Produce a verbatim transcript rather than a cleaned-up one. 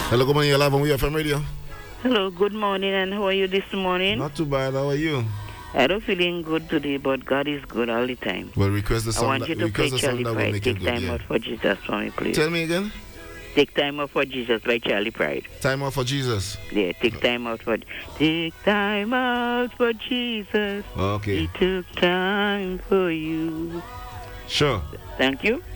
Hello, good morning. You're live on W F M Radio. Hello, good morning, and how are you this morning? Not too bad. How are you? I don't feeling good today, but God is good all the time. Well, request the song. I want you that, to play song Charlie that will Pride. make Take it good, time yeah. out for Jesus for me, please. Tell me again. Take time out for Jesus by Charlie Pride. Time out for Jesus. Yeah, take time out for take time out for Jesus. Okay. He took time for you. Sure. Thank you.